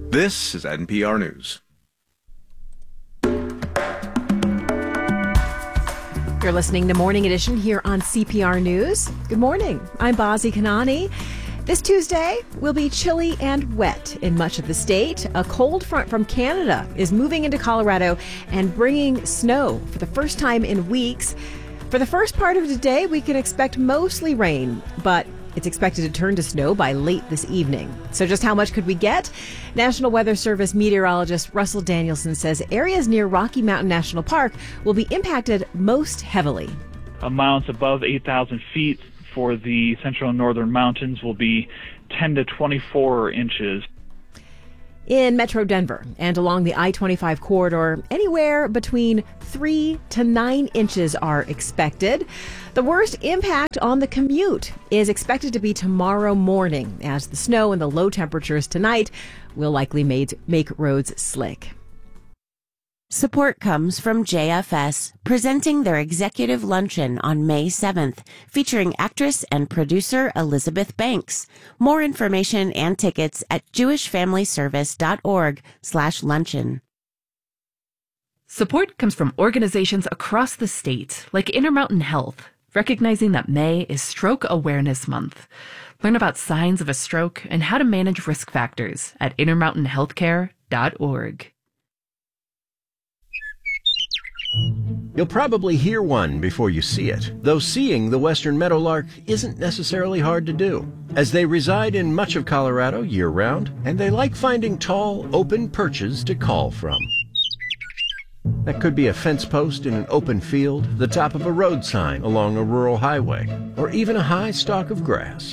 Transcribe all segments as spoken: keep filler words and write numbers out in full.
This is N P R News. You're listening to Morning Edition here on C P R News. Good morning. I'm Bazi Kanani. This Tuesday will be chilly and wet in much of the state. A cold front from Canada is moving into Colorado and bringing snow for the first time in weeks. For the first part of today, we can expect mostly rain, but it's expected to turn to snow by late this evening. So just how much could we get? National Weather Service meteorologist Russell Danielson says areas near Rocky Mountain National Park will be impacted most heavily. Amounts above eight thousand feet for the central and northern mountains will be ten to twenty-four inches. In Metro Denver and along the I twenty-five corridor, anywhere between three to nine inches are expected. The worst impact on the commute is expected to be tomorrow morning, as the snow and the low temperatures tonight will likely made, make roads slick. Support comes from J F S, presenting their executive luncheon on May seventh, featuring actress and producer Elizabeth Banks. More information and tickets at jewishfamilyservice.org slash luncheon. Support comes from organizations across the state, like Intermountain Health, recognizing that May is Stroke Awareness Month. Learn about signs of a stroke and how to manage risk factors at intermountain healthcare dot org. You'll probably hear one before you see it, though seeing the western meadowlark isn't necessarily hard to do, as they reside in much of Colorado year-round, and they like finding tall, open perches to call from. That could be a fence post in an open field, the top of a road sign along a rural highway, or even a high stalk of grass.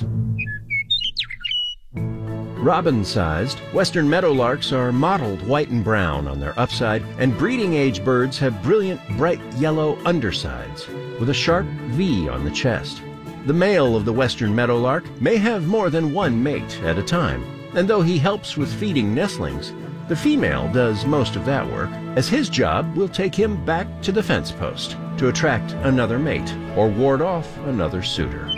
Robin-sized, western meadowlarks are mottled white and brown on their upside, and breeding-age birds have brilliant, bright yellow undersides with a sharp V on the chest. The male of the western meadowlark may have more than one mate at a time, and though he helps with feeding nestlings, the female does most of that work, as his job will take him back to the fence post to attract another mate or ward off another suitor.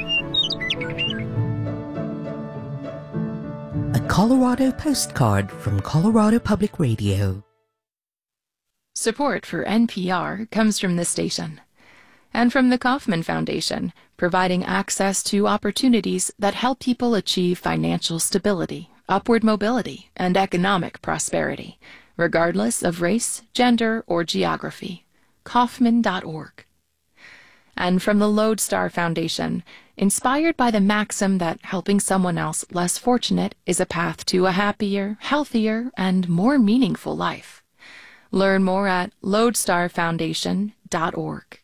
A Colorado postcard from Colorado Public Radio. Support for N P R comes from this station and from the Kauffman Foundation, providing access to opportunities that help people achieve financial stability, upward mobility, and economic prosperity, regardless of race, gender, or geography. Kauffman dot org. And from the Lodestar Foundation, inspired by the maxim that helping someone else less fortunate is a path to a happier, healthier, and more meaningful life. Learn more at lodestar foundation dot org.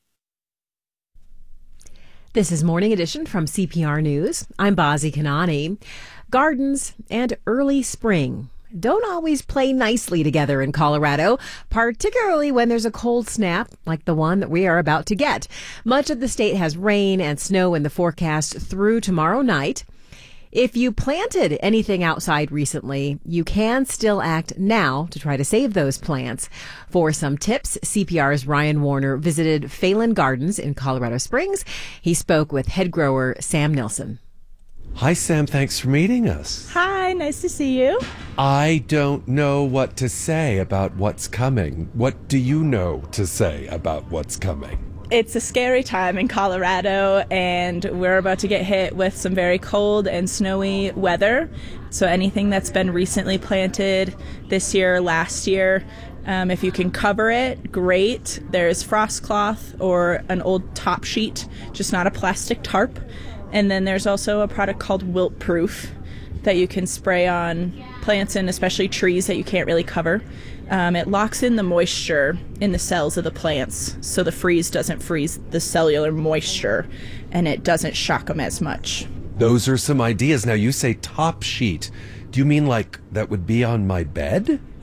This is Morning Edition from C P R News. I'm Bazi Kanani. Gardens and early spring don't always play nicely together in Colorado, particularly when there's a cold snap like the one that we are about to get. Much of the state has rain and snow in the forecast through tomorrow night. If you planted anything outside recently, you can still act now to try to save those plants. For some tips, C P R's Ryan Warner visited Phelan Gardens in Colorado Springs. He spoke with head grower Sam Nilsson. Hi, Sam. Thanks for meeting us. Hi, nice to see you. I don't know what to say about what's coming. What do you know to say about what's coming? It's a scary time in Colorado, and we're about to get hit with some very cold and snowy weather. So anything that's been recently planted this year, last year, um, if you can cover it, great. There's frost cloth or an old top sheet, just not a plastic tarp. And then there's also a product called Wilt Proof that you can spray on plants and especially trees that you can't really cover. Um, it locks in the moisture in the cells of the plants, so the freeze doesn't freeze the cellular moisture, and it doesn't shock them as much. Those are some ideas. Now, you say top sheet. Do you mean like that would be on my bed?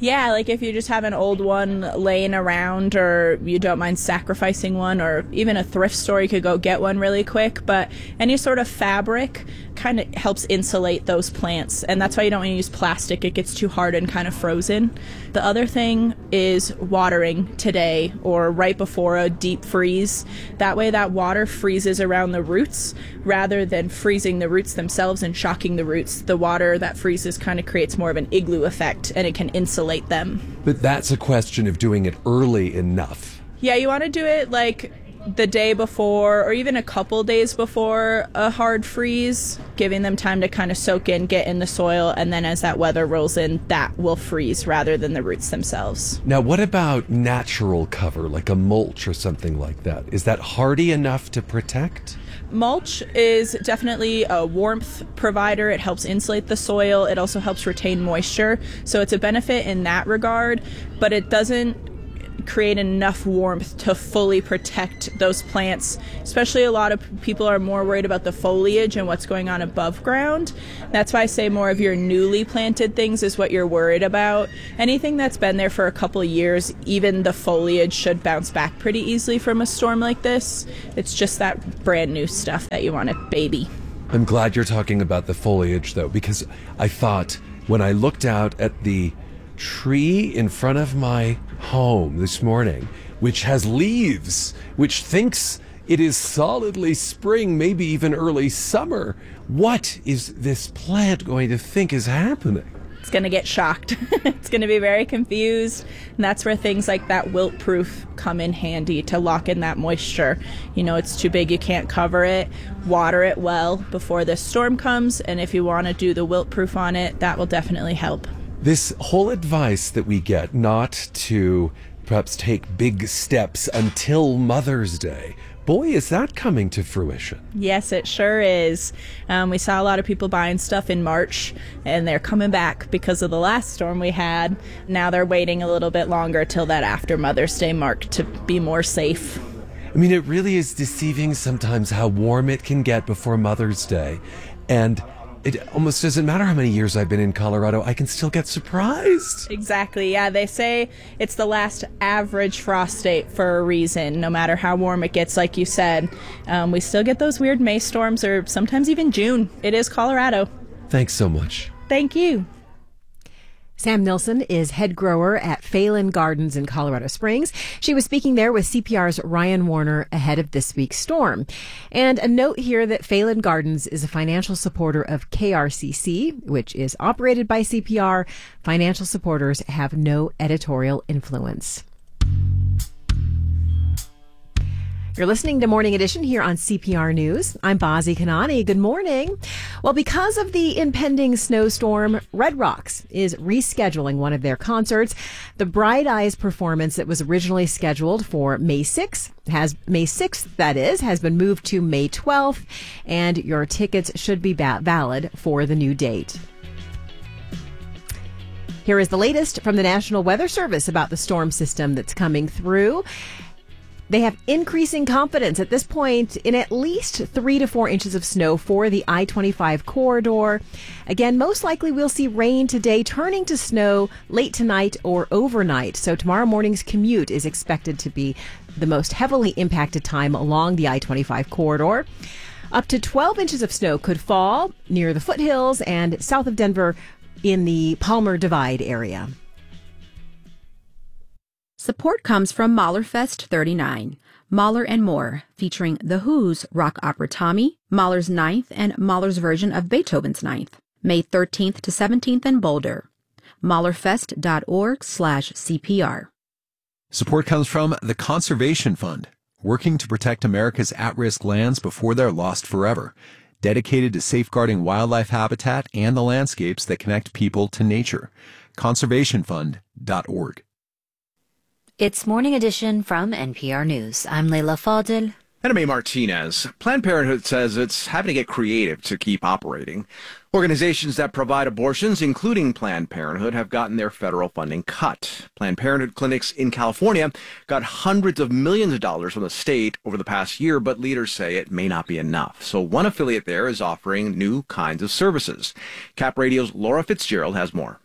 Yeah, like if you just have an old one laying around or you don't mind sacrificing one, or even a thrift store, you could go get one really quick. But any sort of fabric kind of helps insulate those plants, and that's why you don't want to use plastic. It gets too hard and kind of frozen. The other thing is watering today or right before a deep freeze. That way that water freezes around the roots rather than freezing the roots themselves and shocking the roots. The water that freezes kind of creates more of an igloo effect, and it can insulate them. But that's a question of doing it early enough. Yeah, you want to do it like the day before or even a couple days before a hard freeze, giving them time to kind of soak in, get in the soil, and then as that weather rolls in, that will freeze rather than the roots themselves. Now, what about natural cover, like a mulch or something like that? Is that hardy enough to protect? Mulch is definitely a warmth provider. It helps insulate the soil. It also helps retain moisture. So it's a benefit in that regard, but it doesn't create enough warmth to fully protect those plants. Especially a lot of people are more worried about the foliage and what's going on above ground. That's why I say more of your newly planted things is what you're worried about. Anything that's been there for a couple of years, even the foliage should bounce back pretty easily from a storm like this. It's just that brand new stuff that you want to baby. I'm glad you're talking about the foliage, though, because I thought when I looked out at the tree in front of my home this morning, which has leaves, which thinks it is solidly spring, maybe even early summer, what is this plant going to think is happening? It's going to get shocked. It's going to be very confused. And that's where things like that wilt proof come in handy to lock in that moisture. You know, it's too big, you can't cover it. Water it well before this storm comes. And if you want to do the wilt proof on it, that will definitely help. This whole advice that we get not to perhaps take big steps until Mother's Day, boy, is that coming to fruition. Yes, it sure is. Um, we saw a lot of people buying stuff in March, and they're coming back because of the last storm we had. Now they're waiting a little bit longer till that after Mother's Day mark to be more safe. I mean, it really is deceiving sometimes how warm it can get before Mother's Day. And it almost doesn't matter how many years I've been in Colorado, I can still get surprised. Exactly, yeah. They say it's the last average frost date for a reason. No matter how warm it gets, like you said, um, we still get those weird May storms or sometimes even June. It is Colorado. Thanks so much. Thank you. Sam Nilsson is head grower at Phelan Gardens in Colorado Springs. She was speaking there with C P R's Ryan Warner ahead of this week's storm. And a note here that Phelan Gardens is a financial supporter of K R C C, which is operated by C P R. Financial supporters have no editorial influence. You're listening to Morning Edition here on C P R News. I'm Bazi Kanani. Good morning. Well, because of the impending snowstorm, Red Rocks is rescheduling one of their concerts. The Bright Eyes performance that was originally scheduled for May sixth, has May sixth, that is, has been moved to May twelfth, and your tickets should be ba- valid for the new date. Here is the latest from the National Weather Service about the storm system that's coming through. They have increasing confidence at this point in at least three to four inches of snow for the I twenty-five corridor. Again, most likely we'll see rain today, turning to snow late tonight or overnight. So tomorrow morning's commute is expected to be the most heavily impacted time along the I twenty-five corridor. Up to twelve inches of snow could fall near the foothills and south of Denver in the Palmer Divide area. Support comes from Mahlerfest thirty-nine, Mahler and More, featuring The Who's rock opera Tommy, Mahler's Ninth, and Mahler's version of Beethoven's Ninth, May thirteenth to seventeenth in Boulder. Mahlerfest.org slash CPR. Support comes from the Conservation Fund, working to protect America's at-risk lands before they're lost forever, dedicated to safeguarding wildlife habitat and the landscapes that connect people to nature. conservation fund dot org. It's Morning Edition from N P R News. I'm Leila Fadil. And I'm A. Martinez. Planned Parenthood says it's having to get creative to keep operating. Organizations that provide abortions, including Planned Parenthood, have gotten their federal funding cut. Planned Parenthood clinics in California got hundreds of millions of dollars from the state over the past year, but leaders say it may not be enough. So one affiliate there is offering new kinds of services. Cap Radio's Laura Fitzgerald has more.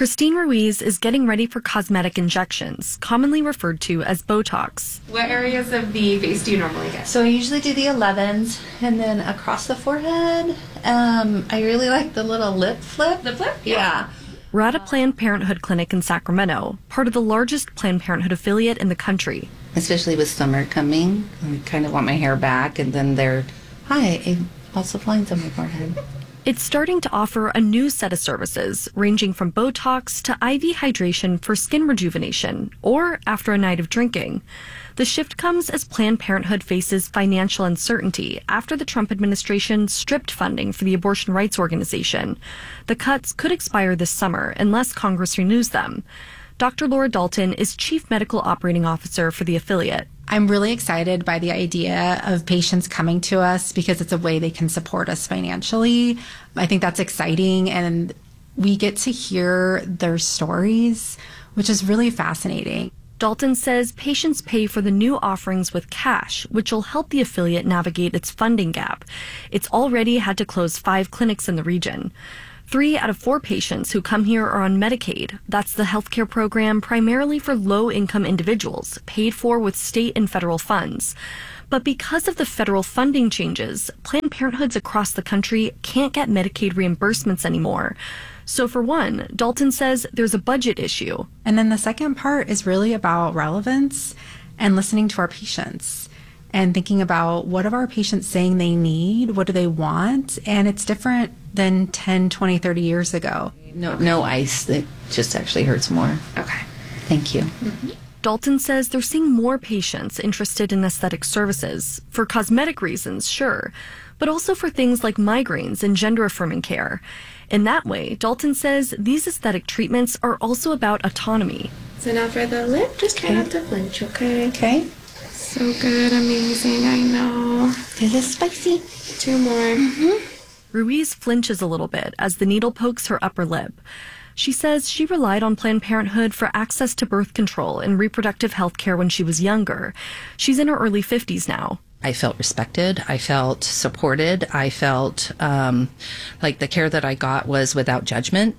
Christine Ruiz is getting ready for cosmetic injections, commonly referred to as Botox. What areas of the face do you normally get? So I usually do the elevens and then across the forehead. Um, I really like the little lip flip. The flip? Yeah. yeah. We're at a Planned Parenthood clinic in Sacramento, part of the largest Planned Parenthood affiliate in the country. Especially with summer coming, I kind of want my hair back, and then they're, hi, lots of lines on my forehead. It's starting to offer a new set of services, ranging from Botox to I V hydration for skin rejuvenation, or after a night of drinking. The shift comes as Planned Parenthood faces financial uncertainty after the Trump administration stripped funding for the abortion rights organization. The cuts could expire this summer unless Congress renews them. Doctor Laura Dalton is Chief Medical Operating Officer for the affiliate. I'm really excited by the idea of patients coming to us because it's a way they can support us financially. I think that's exciting, and we get to hear their stories, which is really fascinating. Dalton says patients pay for the new offerings with cash, which will help the affiliate navigate its funding gap. It's already had to close five clinics in the region. Three out of four patients who come here are on Medicaid. That's the healthcare program primarily for low-income individuals, paid for with state and federal funds. But because of the federal funding changes, Planned Parenthoods across the country can't get Medicaid reimbursements anymore. So for one, Dalton says there's a budget issue. And then the second part is really about relevance and listening to our patients and thinking about what are our patients saying they need, what do they want, and it's different than ten, twenty, thirty years ago. No, no ice. It just actually hurts more. Okay. Thank you. Mm-hmm. Dalton says they're seeing more patients interested in aesthetic services, for cosmetic reasons, sure, but also for things like migraines and gender-affirming care. In that way, Dalton says these aesthetic treatments are also about autonomy. So now for the lip, just try not to flinch, okay? Okay. So good, amazing, I know. Is this spicy? Two more. Mm-hmm. Ruiz flinches a little bit as the needle pokes her upper lip. She says she relied on Planned Parenthood for access to birth control and reproductive health care when she was younger. She's in her early fifties now. I felt respected. I felt supported. I felt um, like the care that I got was without judgment.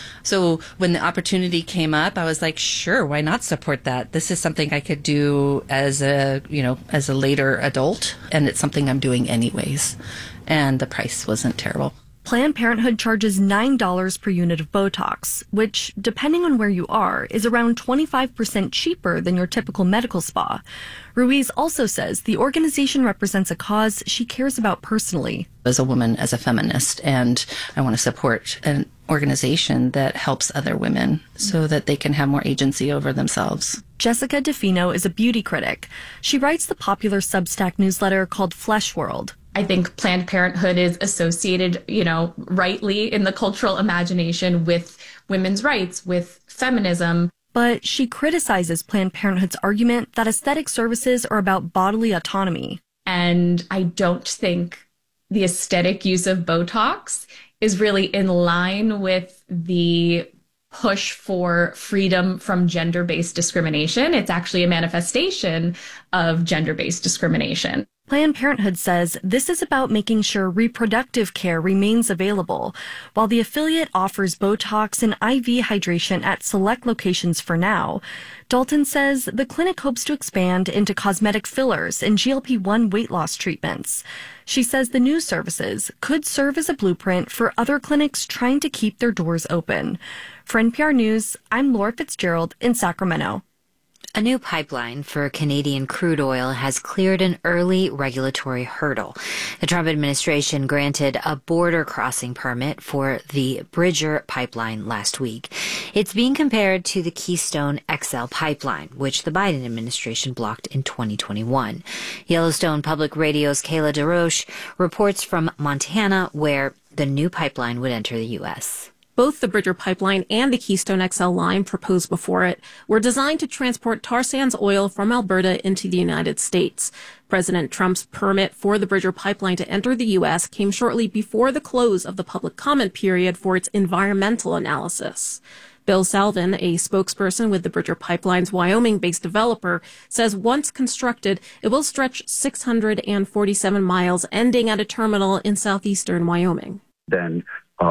So when the opportunity came up, I was like, sure, why not support that? This is something I could do as a, you know, as a later adult, and it's something I'm doing anyways. And the price wasn't terrible. Planned Parenthood charges nine dollars per unit of Botox, which, depending on where you are, is around twenty-five percent cheaper than your typical medical spa. Ruiz also says the organization represents a cause she cares about personally. As a woman, as a feminist, and I want to support an organization that helps other women so that they can have more agency over themselves. Jessica DeFino is a beauty critic. She writes the popular Substack newsletter called Flesh World. I think Planned Parenthood is associated, you know, rightly in the cultural imagination with women's rights, with feminism. But she criticizes Planned Parenthood's argument that aesthetic services are about bodily autonomy. And I don't think the aesthetic use of Botox is really in line with the push for freedom from gender-based discrimination. It's actually a manifestation of gender-based discrimination. Planned Parenthood says this is about making sure reproductive care remains available, while the affiliate offers Botox and I V hydration at select locations for now. Dalton says the clinic hopes to expand into cosmetic fillers and G L P one weight loss treatments. She says the new services could serve as a blueprint for other clinics trying to keep their doors open. For N P R News, I'm Laura Fitzgerald in Sacramento. A new pipeline for Canadian crude oil has cleared an early regulatory hurdle. The Trump administration granted a border crossing permit for the Bridger pipeline last week. It's being compared to the Keystone X L pipeline, which the Biden administration blocked in twenty twenty-one. Yellowstone Public Radio's Kayla DeRoche reports from Montana, where the new pipeline would enter the U S Both the Bridger pipeline and the Keystone X L line proposed before it were designed to transport tar sands oil from Alberta into the United States. President Trump's permit for the Bridger pipeline to enter the U S came shortly before the close of the public comment period for its environmental analysis. Bill Salvin, a spokesperson with the Bridger Pipeline's Wyoming-based developer, says once constructed, it will stretch six hundred forty-seven miles, ending at a terminal in southeastern Wyoming. Then uh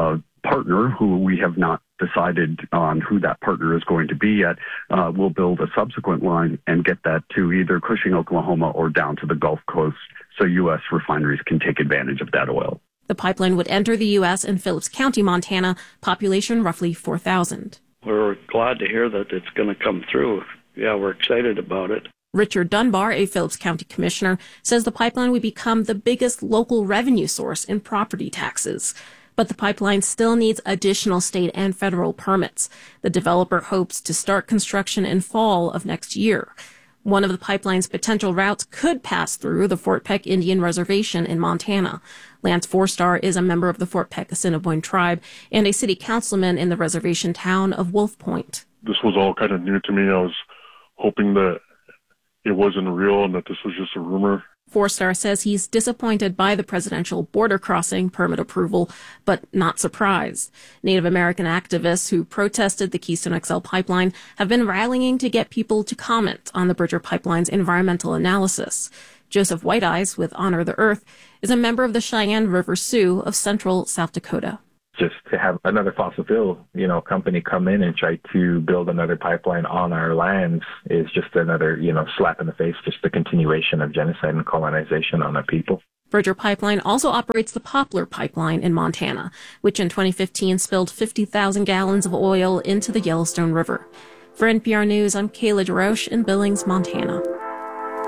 partner, who we have not decided on who that partner is going to be yet, uh, will build a subsequent line and get that to either Cushing, Oklahoma, or down to the Gulf Coast, so U S refineries can take advantage of that oil. The pipeline would enter the U S in Phillips County, Montana, population roughly four thousand. We're glad to hear that it's going to come through. Yeah, we're excited about it. Richard Dunbar, a Phillips County commissioner, says the pipeline would become the biggest local revenue source in property taxes. But the pipeline still needs additional state and federal permits. The developer hopes to start construction in fall of next year. One of the pipeline's potential routes could pass through the Fort Peck Indian Reservation in Montana. Lance Forstar is a member of the Fort Peck Assiniboine tribe and a city councilman in the reservation town of Wolf Point. This was all kind of new to me. I was hoping that it wasn't real and that this was just a rumor. Forstar says he's disappointed by the presidential border crossing permit approval, but not surprised. Native American activists who protested the Keystone X L pipeline have been rallying to get people to comment on the Bridger Pipeline's environmental analysis. Joseph Whiteeyes with Honor the Earth is a member of the Cheyenne River Sioux of central South Dakota. Just to have another fossil fuel, you know, company come in and try to build another pipeline on our lands is just another, you know, slap in the face, just the continuation of genocide and colonization on our people. Bridger Pipeline also operates the Poplar Pipeline in Montana, which in twenty fifteen spilled fifty thousand gallons of oil into the Yellowstone River. For N P R News, I'm Kayla DeRoche in Billings, Montana.